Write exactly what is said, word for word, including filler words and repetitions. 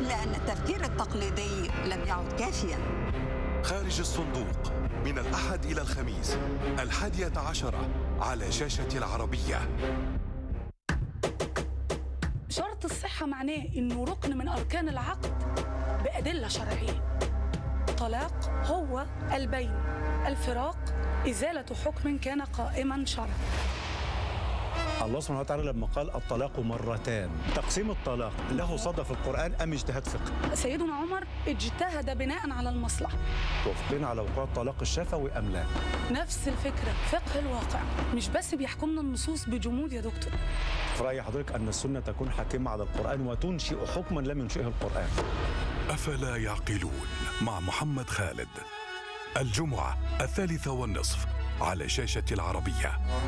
إلا أن التفكير التقليدي لم يعد كافياً. خارج الصندوق من الأحد إلى الخميس الحادية عشرة على شاشة العربية. شرط الصحة معناه إنه ركن من أركان العقد بأدلة شرعية. طلاق هو البين، الفراق إزالة حكم كان قائما شرعا. الله سبحانه وتعالى لما قال الطلاق مرتان، تقسيم الطلاق له صدى في القرآن أم اجتهاد فقهي؟ سيدنا عمر اجتهد بناء على المصلحة. توافقين على وقوع الطلاق الشفوي أم لا؟ نفس الفكرة، فقه الواقع، مش بس بيحكمنا النصوص بجمود يا دكتور. في رأي حضرتك أن السنة تكون حاكمة على القرآن وتنشئ حكما لم ينشئه القرآن؟ أفلا يعقلون مع محمد خالد، الجمعة الثالثة والنصف على شاشة العربية.